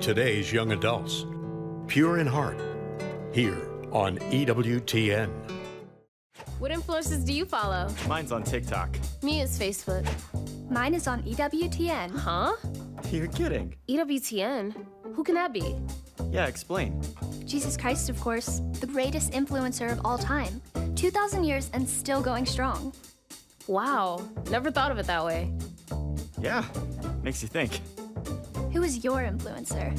today's young adults. Pure in heart, here on EWTN. What influencers do you follow? Mine's on TikTok. Me is Facebook. Mine is on EWTN. Huh? You're kidding. EWTN? Who can that be? Yeah, explain. Jesus Christ, of course, the greatest influencer of all time. 2,000 years and still going strong. Wow, never thought of it that way. Yeah, makes you think. Who is your influencer?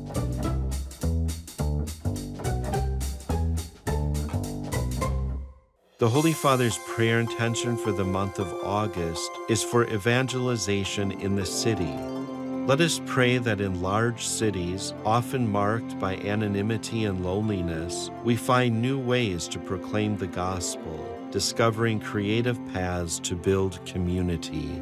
The Holy Father's prayer intention for the month of August is for evangelization in the city. Let us pray that in large cities, often marked by anonymity and loneliness, we find new ways to proclaim the gospel, discovering creative paths to build community.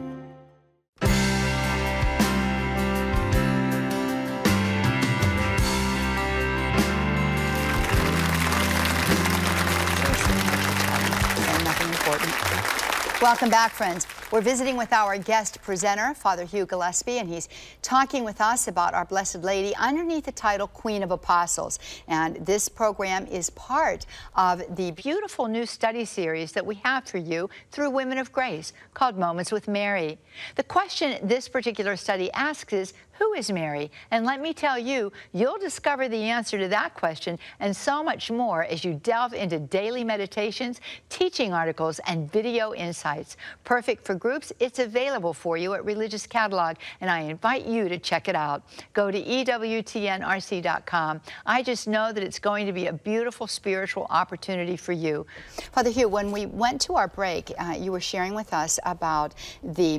Welcome back, friends. We're visiting with our guest presenter, Father Hugh Gillespie, and he's talking with us about Our Blessed Lady underneath the title Queen of Apostles. And this program is part of the beautiful new study series that we have for you through Women of Grace called Moments with Mary. The question this particular study asks is, who is Mary? And let me tell you, you'll discover the answer to that question and so much more as you delve into daily meditations, teaching articles, and video insights. Perfect for groups, it's available for you at Religious Catalog, and I invite you to check it out. Go to EWTNRC.com. I just know that it's going to be a beautiful spiritual opportunity for you. Father Hugh, when we went to our break, you were sharing with us about the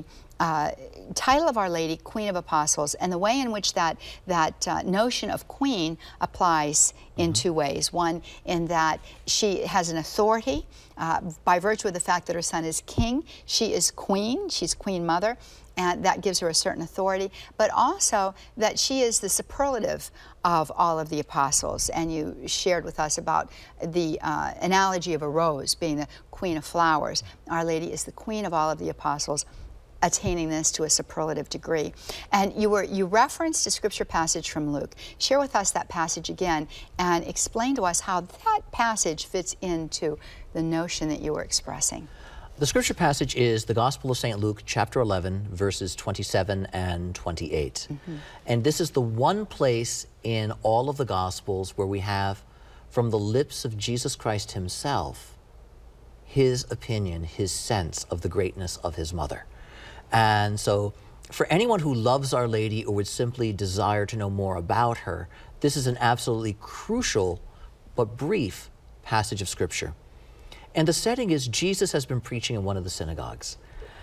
title of Our Lady, Queen of Apostles, and the way in which that notion of queen applies in two ways. One, in that she has an authority by virtue of the fact that her son is king. She is queen. She's queen mother, and that gives her a certain authority, but also that she is the superlative of all of the apostles. And you shared with us about the analogy of a rose being the queen of flowers. Our Lady is the queen of all of the apostles, attaining this to a superlative degree. And you referenced a scripture passage from Luke. Share with us that passage again and explain to us how that passage fits into the notion that you were expressing. The scripture passage is the Gospel of St. Luke, chapter 11, verses 27 and 28. And this is the one place in all of the Gospels where we have, from the lips of Jesus Christ himself, his opinion, his sense of the greatness of his mother. And so for anyone who loves Our Lady or would simply desire to know more about her, this is an absolutely crucial but brief passage of Scripture. And the setting is Jesus has been preaching in one of the synagogues,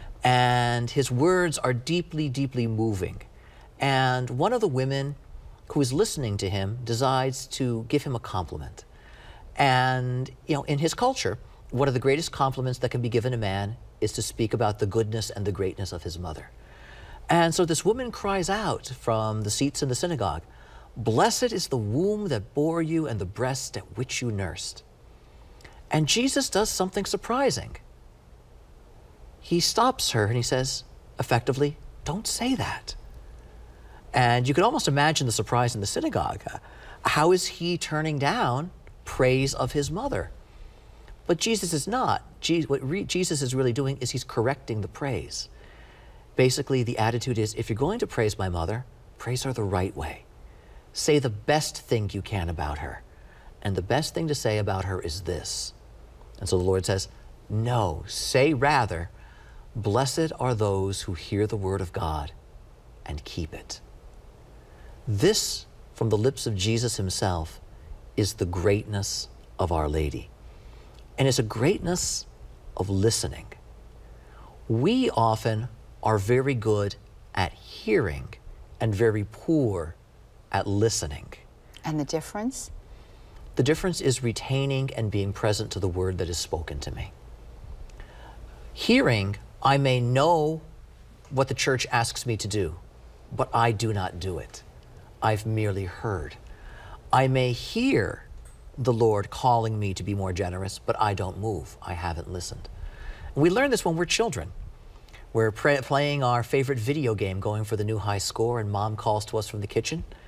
and his words are deeply, deeply moving. And one of the women who is listening to him decides to give him a compliment. And, you know, in his culture, one of the greatest compliments that can be given a man is to speak about the goodness and the greatness of his mother. And so this woman cries out from the seats in the synagogue, "Blessed is the womb that bore you and the breast at which you nursed." And Jesus does something surprising. He stops her and he says, effectively, "Don't say that." And you can almost imagine the surprise in the synagogue. How is he turning down praise of his mother? But Jesus is not. What Jesus is really doing is he's correcting the praise. Basically, the attitude is, if you're going to praise my mother, praise her the right way. Say the best thing you can about her. And the best thing to say about her is this. And so the Lord says, no, say rather, blessed are those who hear the word of God and keep it. This, from the lips of Jesus himself, is the greatness of Our Lady. And it's a greatness of listening. We often are very good at hearing and very poor at listening. And the difference? The difference is retaining and being present to the word that is spoken to me. Hearing, I may know what the church asks me to do, but I do not do it. I've merely heard. I may hear the Lord calling me to be more generous, but I don't move. I haven't listened. And we learn this when we're children. We're playing our favorite video game, going for the new high score, and mom calls to us from the kitchen.